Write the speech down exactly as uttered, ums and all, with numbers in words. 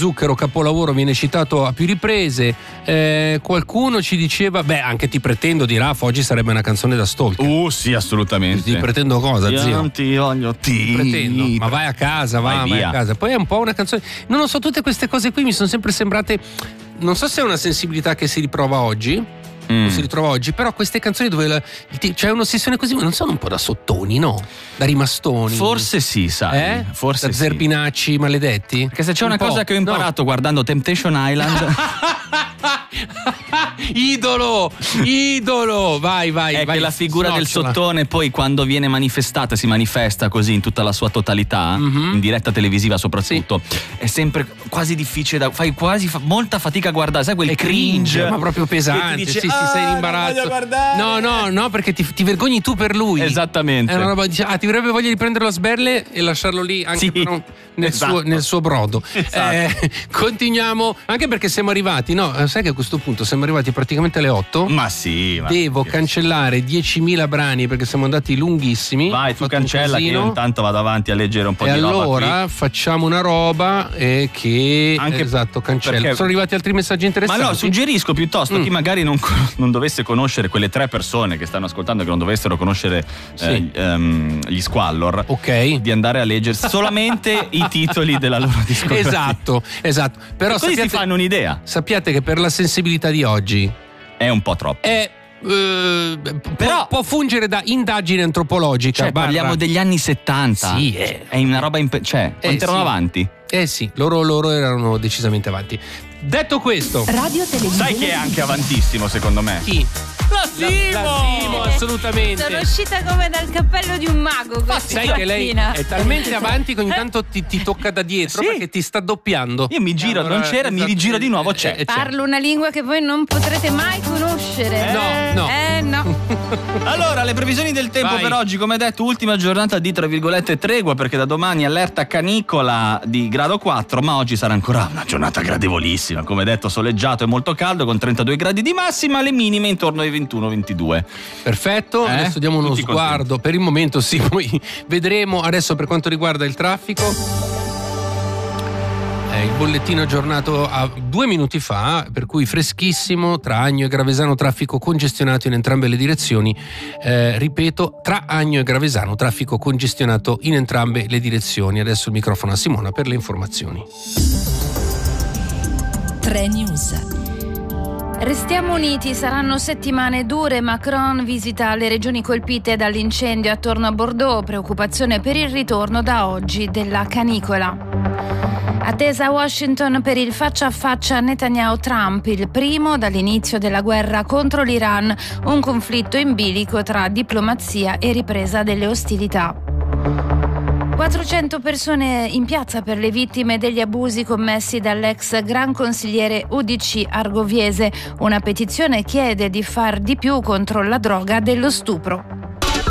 Zucchero, capolavoro, viene citato a più riprese. Eh, qualcuno ci diceva, beh, anche Ti pretendo di Raf oggi sarebbe una canzone da stalker. Uh sì, assolutamente. Ti pretendo cosa, Io zio? non ti voglio, ti, Ti pretendo, ma vai a casa, va, vai, vai via. a casa. Poi è un po' una canzone, non lo so, tutte queste cose qui mi sono sempre sembrate, non so se è una sensibilità che si riprova oggi. Mm. Si ritrova oggi, però queste canzoni dove la, c'è un'ossessione così, ma non sono un po' da sottoni, no? Da rimastoni. Forse sì, sai. Eh? Forse da sì. zerbinacci maledetti. Perché se c'è un una po', cosa che ho imparato no? guardando Temptation Island idolo, idolo, vai, vai, è vai. che la figura del Snocciola. sottone poi quando viene manifestata, si manifesta così in tutta la sua totalità, Mhm. in diretta televisiva soprattutto, è sempre quasi difficile da, fai quasi fa- molta fatica a guardare, sai quel È cringe, ma proprio pesante. che ti dice, sì, sì, "Ah, sei in non imbarazzo. voglio guardare". No, no, no, perché ti, ti vergogni tu per lui. Esattamente. È una roba, dice, ah, ti verrebbe voglia di prenderlo a sberle e lasciarlo lì anche Sì, per un- nel, esatto. suo, nel suo brodo. Esatto. Eh, continuiamo, anche perché siamo arrivati, no? eh, Sai che a questo punto siamo arrivati praticamente alle otto. Ma sì, ma Devo sì. cancellare diecimila brani perché siamo andati lunghissimi. Vai, Ho tu fatto un cancella che io casino. intanto vado avanti a leggere un po' E di roba allora qui. facciamo una roba eh, che Anche esatto, cancella. perché- Sono arrivati altri messaggi Ma interessanti. no, suggerisco piuttosto a Mm. chi magari non, co- non dovesse conoscere quelle tre persone che stanno ascoltando, che non dovessero conoscere Sì. eh, ehm, gli Squallor, Ok. di andare a leggere solamente i titoli della loro discografia. Esatto, esatto. Però Così si sappiate, fanno un'idea. sappiate che per la sensibilità di oggi È un po' troppo. è eh, Però- può, può fungere da indagine antropologica. Cioè, barra- parliamo degli anni settanta. Sì, eh. È una roba. Impe- cioè, Eh, quanto erano sì. avanti? Eh sì, loro, loro erano decisamente avanti. Detto questo, Radio Televisione. Sai chi è anche avantissimo, secondo me? chi? La La, la Simo, assolutamente. Sono uscita come dal cappello di un mago questa Sai che lei mattina. è talmente avanti che ogni tanto ti, ti tocca da dietro Sì. perché ti sta doppiando. Io mi giro, non c'era, mi rigiro di nuovo, c'è. Eh, c'è. Parlo una lingua che voi non potrete mai conoscere. No, no. Eh no. Allora, le previsioni del tempo Vai. per oggi, come detto, ultima giornata di tra virgolette tregua, perché da domani allerta canicola di grado quattro, ma oggi sarà ancora una giornata gradevolissima, come detto, soleggiato e molto caldo con trentadue gradi di massima, le minime intorno ai ventuno ventidue. Perfetto, Eh? adesso diamo uno Tutti sguardo. Per il momento sì, poi vedremo. Adesso per quanto riguarda il traffico, eh, il bollettino aggiornato a due minuti fa, per cui freschissimo, tra Agno e Gravesano traffico congestionato in entrambe le direzioni. Eh, ripeto, tra Agno e Gravesano traffico congestionato in entrambe le direzioni. Adesso il microfono a Simona per le informazioni. tre News. Restiamo uniti, saranno settimane dure. Macron visita le regioni colpite dall'incendio attorno a Bordeaux, preoccupazione per il ritorno da oggi della canicola. Attesa a Washington per il faccia a faccia Netanyahu-Trump, il primo dall'inizio della guerra contro l'Iran, un conflitto in bilico tra diplomazia e ripresa delle ostilità. quattrocento persone in piazza per le vittime degli abusi commessi dall'ex gran consigliere U D C Argoviese. Una petizione chiede di far di più contro la droga dello stupro.